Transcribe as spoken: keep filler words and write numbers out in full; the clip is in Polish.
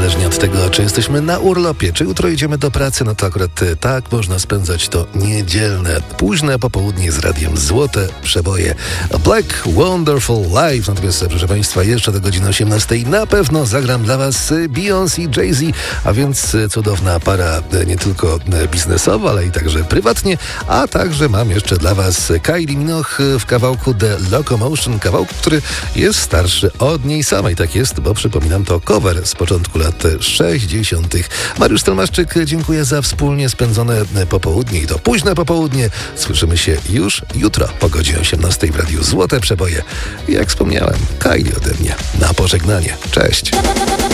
niezależnie od tego, czy jesteśmy na urlopie, czy jutro idziemy do pracy, no to akurat tak można spędzać to niedzielne, późne popołudnie z radiem Złote Przeboje. Black Wonderful Life. Natomiast, proszę Państwa, jeszcze do godziny osiemnastej na pewno zagram dla Was Beyoncé i Jay-Z, a więc cudowna para nie tylko biznesowa, ale i także prywatnie, a także mam jeszcze dla Was Kylie Minogue w kawałku The Locomotion, kawałku, który jest starszy od niej samej. Tak jest, bo przypominam, to cover z początku lat sześćdziesiątych. Mariusz Stelmaszczyk, dziękuję za wspólnie spędzone popołudnie i to późne popołudnie. Słyszymy się już jutro po godzinie osiemnastej w Radiu Złote Przeboje. Jak wspomniałem, Kylie ode mnie na pożegnanie. Cześć!